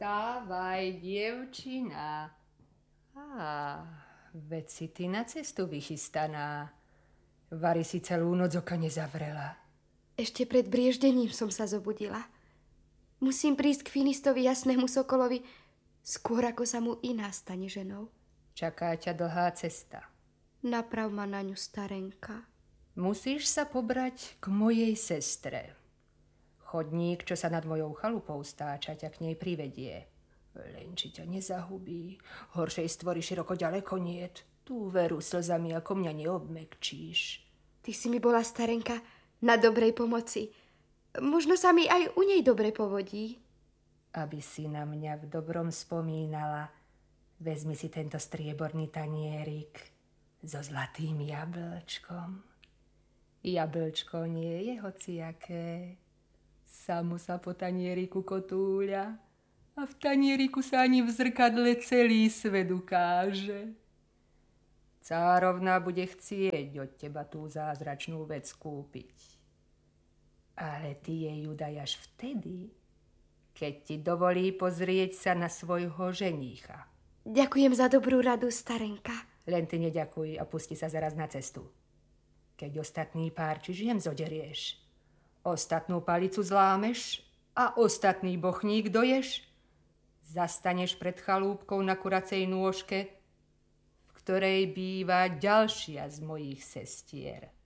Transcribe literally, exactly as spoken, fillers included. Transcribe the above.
Vstávaj, dievčina. Á, veď si ty na cestu vychystaná. Vary si celú noc oka nezavrela. Ešte pred brieždením som sa zobudila. Musím prísť k Finistovi jasnému sokolovi skôr, ako sa mu iná stane ženou. Čaká ťa dlhá cesta. Naprav ma na ňu, starenka. Musíš sa pobrať k mojej sestre. Chodník, čo sa nad mojou chalupou stáča, ťa k nej privedie. Len či ťa nezahubí, horšej stvory široko ďaleko niet. Tú veru slzami ako mňa neobmekčíš. Ty si mi bola, starenka, na dobrej pomoci. Možno sa mi aj u nej dobre povodí. Aby si na mňa v dobrom spomínala, vezmi si tento strieborný tanierik so zlatým jablčkom. Jablčko nie je hociaké. Samo sa po tanieriku kotúľa a v tanieriku sa ani v zrkadle celý svet ukáže. Cárovna bude chcieť od teba tú zázračnú vec kúpiť. Ale ty jej ju daj až vtedy, keď ti dovolí pozrieť sa na svojho ženícha. Ďakujem za dobrú radu, starenka. Len ty neďakuj a pusti sa zaraz na cestu. Keď ostatný pár či žiem zoderieš, ostatnú palicu zlámeš a ostatný bochník doješ, zastaneš pred chalúbkou na kuracej nôžke, v ktorej býva ďalšia z mojich sestier.